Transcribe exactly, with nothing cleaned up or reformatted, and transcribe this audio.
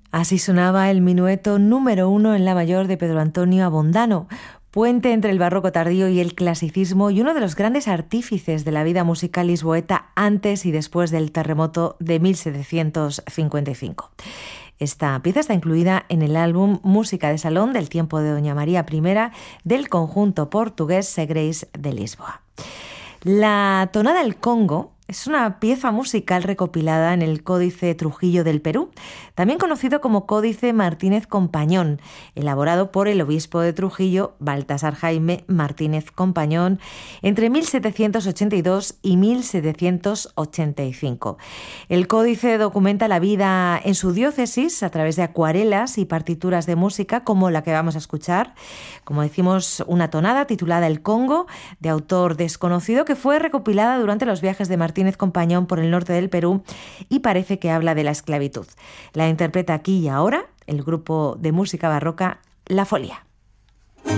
Así sonaba el minueto número uno en la mayor de Pedro Antonio Abondano, puente entre el barroco tardío y el clasicismo y uno de los grandes artífices de la vida musical lisboeta antes y después del terremoto de mil setecientos cincuenta y cinco. Esta pieza está incluida en el álbum Música de Salón del tiempo de Doña María I del conjunto portugués Segreis de Lisboa. La tonada del Congo es una pieza musical recopilada en el Códice Trujillo del Perú, también conocido como Códice Martínez Compañón, elaborado por el obispo de Trujillo, Baltasar Jaime Martínez Compañón, entre mil setecientos ochenta y dos y mil setecientos ochenta y cinco. El códice documenta la vida en su diócesis a través de acuarelas y partituras de música, como la que vamos a escuchar. Como decimos, una tonada titulada El Congo, de autor desconocido, que fue recopilada durante los viajes de Martínez Compañón por el norte del Perú y parece que habla de la esclavitud. La interpreta aquí y ahora el grupo de música barroca La Folia.